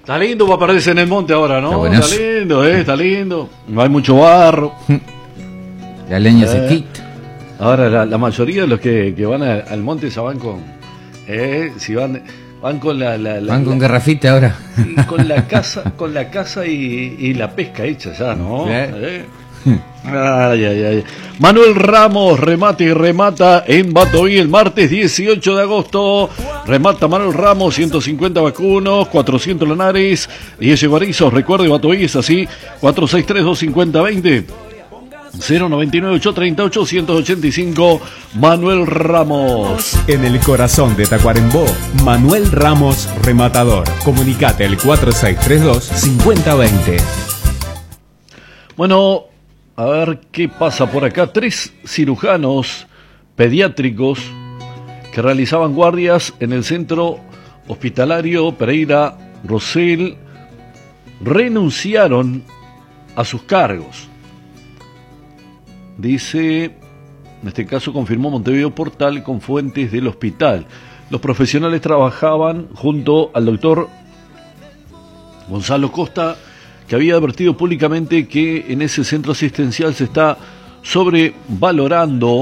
Está lindo para perderse en el monte ahora, ¿no? Está Está está lindo. No hay mucho barro. La leña se quita. Ahora la mayoría de los que van al monte se van con... si van con van con garrafita ahora. Con la caza y la pesca hecha ya, ¿no? Ay. Manuel Ramos remate y remata en Batoí el martes 18 de agosto. Remata Manuel Ramos, 150 vacunos, 400 lanares, 10 guarizos. Recuerde, Batoí es así, 463-250-20. 099-838-185. Manuel Ramos. En el corazón de Tacuarembó, Manuel Ramos Rematador. Comunicate al 4632-5020. Bueno, a ver qué pasa por acá. 3 cirujanos pediátricos que realizaban guardias en el centro hospitalario Pereira Rosell renunciaron a sus cargos. Dice, en este caso confirmó Montevideo Portal con fuentes del hospital. Los profesionales trabajaban junto al doctor Gonzalo Costa, que había advertido públicamente que en ese centro asistencial se está sobrevalorando